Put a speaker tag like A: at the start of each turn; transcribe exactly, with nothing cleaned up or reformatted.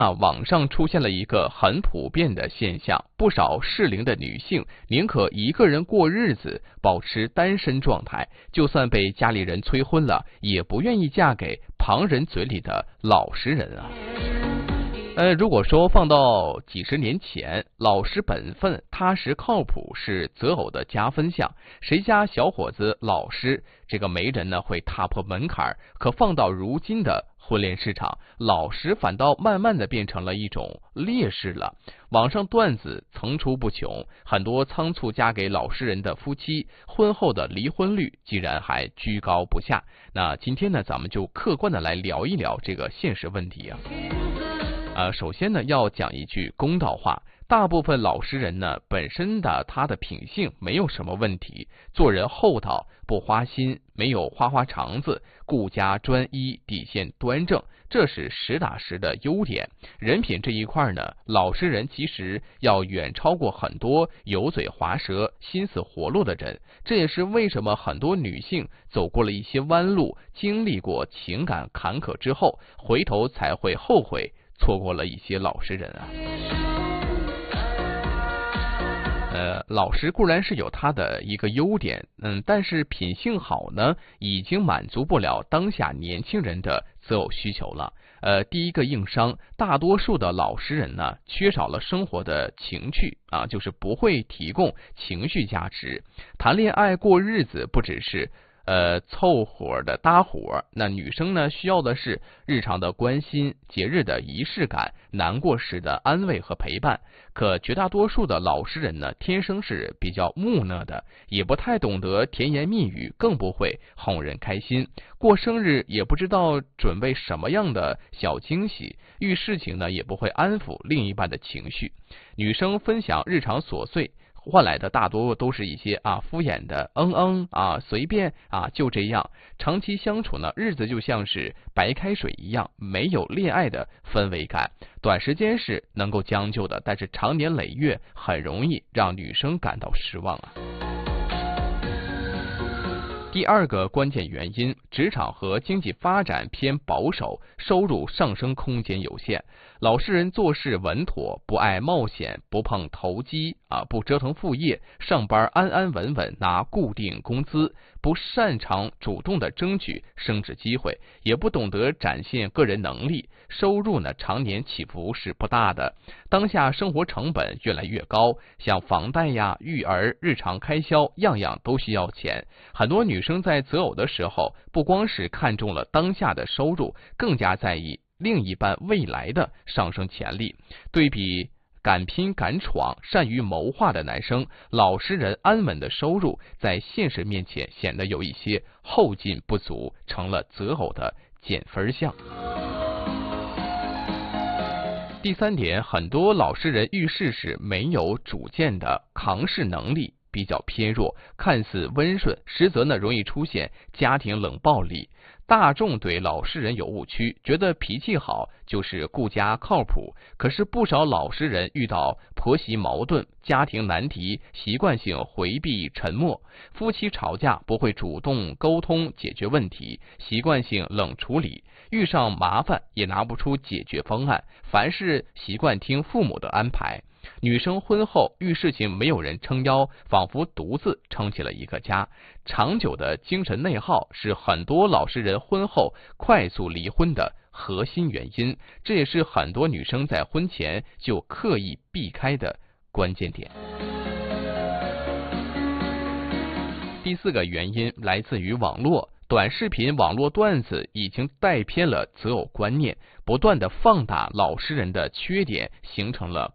A: 啊，网上出现了一个很普遍的现象，不少适龄的女性宁可一个人过日子，保持单身状态，就算被家里人催婚了，也不愿意嫁给旁人嘴里的老实人啊。呃，如果说放到几十年前，老实本分、踏实靠谱是择偶的加分项，谁家小伙子老实，这个媒人呢会踏破门槛。可放到如今的婚恋市场，老实反倒慢慢的变成了一种劣势了。网上段子层出不穷，很多仓促嫁给老实人的夫妻，婚后的离婚率竟然还居高不下。那今天呢，咱们就客观的来聊一聊这个现实问题啊。呃，首先呢，要讲一句公道话，大部分老实人呢，本身的他的品性没有什么问题，做人厚道，不花心，没有花花肠子，顾家专一，底线端正，这是实打实的优点。人品这一块呢，老实人其实要远超过很多油嘴滑舌、心思活络的人。这也是为什么很多女性走过了一些弯路，经历过情感坎坷之后，回头才会后悔错过了一些老实人啊。呃，老实固然是有他的一个优点，嗯，但是品性好呢，已经满足不了当下年轻人的择偶需求了。呃，第一个硬伤，大多数的老实人呢，缺少了生活的情趣啊，就是不会提供情绪价值。谈恋爱过日子不只是呃，凑合的搭伙，那女生呢需要的是日常的关心、节日的仪式感、难过时的安慰和陪伴。可绝大多数的老实人呢，天生是比较木讷的，也不太懂得甜言蜜语，更不会哄人开心。过生日也不知道准备什么样的小惊喜，遇事情呢也不会安抚另一半的情绪。女生分享日常琐碎，换来的大多都是一些啊敷衍的嗯嗯啊随便啊就这样。长期相处呢，日子就像是白开水一样，没有恋爱的氛围感。短时间是能够将就的，但是长年累月很容易让女生感到失望啊。第二个关键原因，职场和经济发展偏保守，收入上升空间有限。老实人做事稳妥，不爱冒险，不碰投机啊，不折腾副业，上班安安稳稳拿固定工资，不擅长主动的争取升职机会，也不懂得展现个人能力，收入呢常年起伏是不大的。当下生活成本越来越高，像房贷呀、育儿、日常开销，样样都需要钱。很多女生在择偶的时候，不光是看中了当下的收入，更加在意另一半未来的上升潜力。对比敢拼敢闯、善于谋划的男生，老实人安稳的收入在现实面前显得有一些后劲不足，成了择偶的减分项。第三点，很多老实人遇事时没有主见的扛事能力比较偏弱，看似温顺，实则呢容易出现家庭冷暴力。大众对老实人有误区，觉得脾气好就是顾家靠谱。可是不少老实人遇到婆媳矛盾、家庭难题，习惯性回避沉默；夫妻吵架不会主动沟通解决问题，习惯性冷处理；遇上麻烦也拿不出解决方案，凡事习惯听父母的安排。女生婚后遇事情没有人撑腰，仿佛独自撑起了一个家。长久的精神内耗是很多老实人婚后快速离婚的核心原因，这也是很多女生在婚前就刻意避开的关键点。第四个原因来自于网络。短视频网络段子已经带偏了择偶观念，不断的放大老实人的缺点，形成了